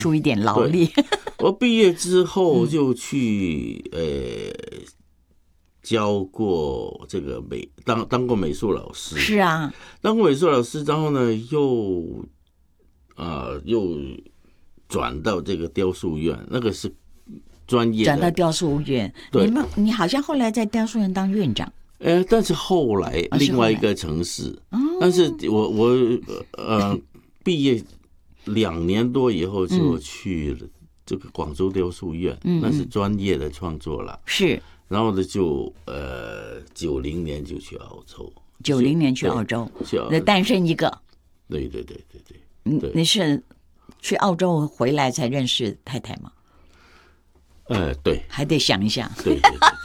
出一点劳力。 我毕业之后就去教过这个当过美术老师。 是啊， 当过美术老师，然后呢又转到这个雕塑院，那个是专业的。 转到雕塑院，你好像后来在雕塑院当院长。 但是后来另外一个城市，但是我毕业2年多以后就去了这个广州雕塑院，那是专业的创作了。 是， 然后呢就90年就去澳洲。 90年去澳洲，那单身一个。 对。 你是去澳洲回来才认识太太吗？ 对， 还得想一想。 对，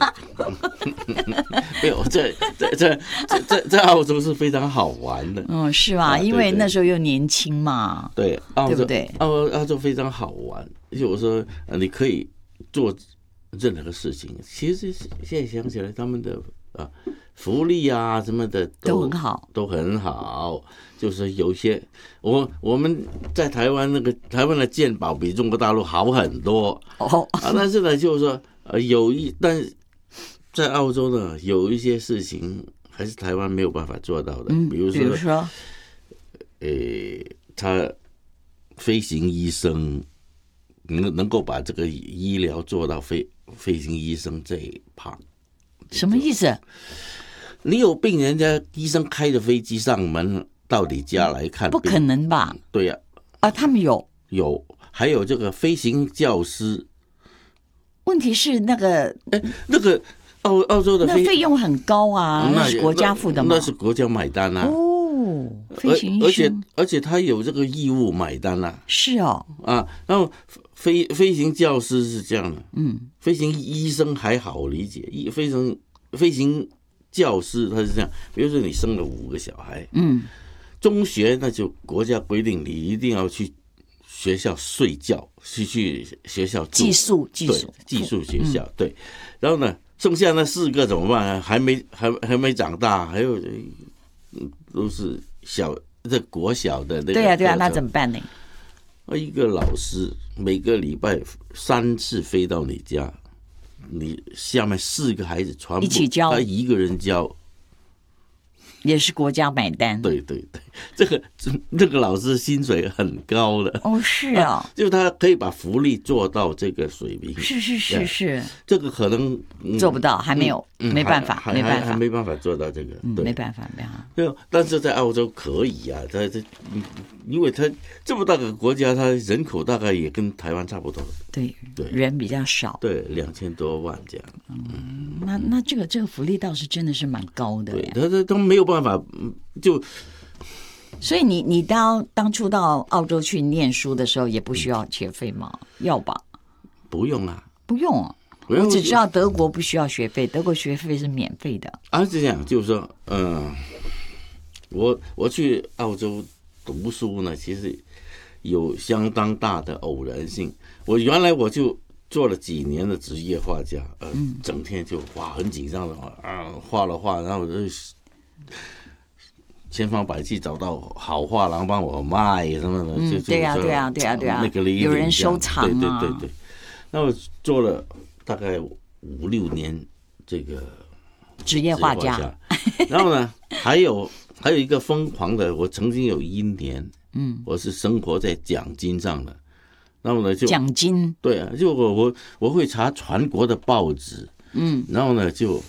没有，在澳洲是非常好玩的。 是吧？因为那时候又年轻嘛。 对， 对不对？ 澳洲非常好玩，而且我说你可以做任何事情。其实现在想起来，他们的福利啊什么的都很好。就是有些我们在台湾台湾的健保比中国大陆好很多但是呢，就是说但在澳洲呢有一些事情还是台湾没有办法做到的，比如说他飞行医生能够把这个医疗做到飞行医生这一 part。 什么意思？ 你有病，人家医生开着飞机上门到你家来看病， 不可能吧？ 对呀。 他们有， 还有这个飞行教师。 问题是那个澳洲的那费用很高啊，那是国家付的吗？ 那是国家买单啊。 飞行医生， 而且他有这个义务买单啊。 是哦。 然后飞行教师是这样的，飞行医生还好理解，飞行教师他是这样，比如说你生了5个小孩，中学那就国家规定你一定要去学校睡觉，去学校住寄宿学校，对。然后呢，剩下那4个怎么办呢？还没长大，还有都是这国小的那个。 对啊，那怎么办呢？ 一个老师每个礼拜3次飞到你家，你下面4个孩子全部一起教， 他一个人教， 也是国家买单。 对，这个老师薪水很高的。 是啊， 就他可以把福利做到这个水平。 是， 这个可能做不到，还没有，没办法， 还没办法做到这个。 没办法。 对，但是在澳洲可以啊，因为它这么大个国家，它人口大概也跟台湾差不多。 对，人比较少。 对，2000多万这样。 那这个福利倒是真的是蛮高的呀。 对，他没有办法就。 所以你当初到澳洲去念书的时候，也不需要学费吗？要吧？ 不用啊， 不用啊。我只知道德国不需要学费，德国学费是免费的。是这样，就是说，我去澳洲读书呢，其实有相当大的偶然性。原来我就做了几年的职业画家，整天就很紧张的画了画，然后我就千方百计找到好画廊帮我卖什么的， 对啊， 那个有人收藏啊， 对。那我做了大概5-6年这个职业画家， 然后呢，还有一个疯狂的，我曾经有1年，我是生活在奖金上的。然后呢，就奖金， 对啊，就我会查全国的报纸，然后呢就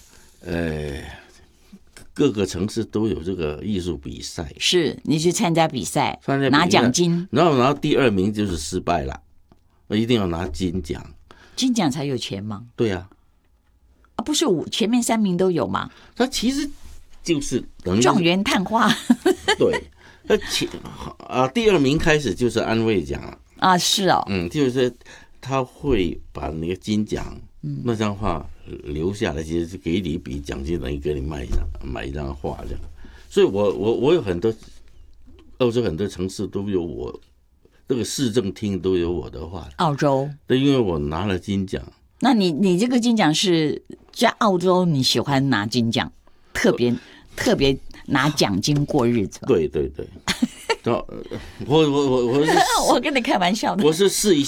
各个城市都有这个艺术比赛， 是你去参加比赛拿奖金， 然后拿第2名就是失败了，我一定要拿金奖， 金奖才有钱吗？ 对啊， 不是前面3名都有吗？ 他其实就是等于状元探花，对， 第2名开始就是安慰奖了是哦， 就是他会把那个金奖那张画留下来，其实是给你一笔奖金，等于给你买一张画这样。所以我有很多澳洲很多城市都有我，这个市政厅都有我的画。 澳洲对，因为我拿了金奖。 那你这个金奖是在澳洲你喜欢拿金奖，特别拿奖金过日子？ 对， 我是我跟你开玩笑的。 我是试一